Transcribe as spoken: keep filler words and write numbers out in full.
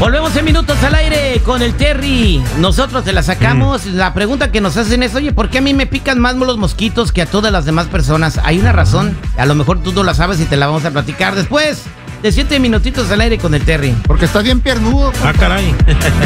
Volvemos en minutos al aire con el Terry. Nosotros te la sacamos. Mm. La pregunta que nos hacen es, oye, ¿por qué a mí me pican más los mosquitos que a todas las demás personas? Hay una razón. A lo mejor tú no la sabes y te la vamos a platicar después de siete minutitos al aire con el Terry. Porque está bien piernudo. Ah, caray.